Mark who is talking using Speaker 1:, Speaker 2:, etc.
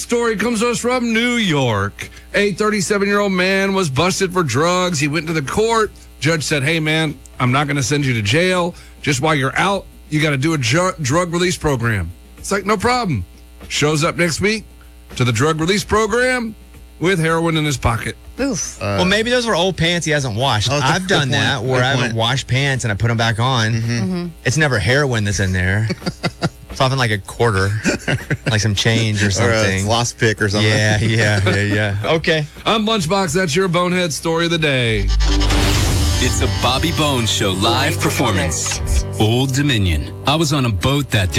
Speaker 1: story comes to us from New York. A 37-year-old man was busted for drugs. He went to the court. Judge said, hey, man, I'm not going to send you to jail. Just while you're out, you got to do a drug release program. It's like, no problem. Shows up next week to the drug release program with heroin in his pocket.
Speaker 2: Oof.
Speaker 3: Well, maybe those were old pants he hasn't washed. I've done that where I haven't washed pants and I put them back on.
Speaker 2: Mm-hmm.
Speaker 3: It's never heroin that's in there. It's often like a quarter, like some change or something.
Speaker 4: Or a floss pick or something.
Speaker 3: Yeah. Okay.
Speaker 1: I'm Lunchbox. That's your Bonehead story of the day.
Speaker 5: It's a Bobby Bones Show live performance. Old Dominion. I was on a boat that day.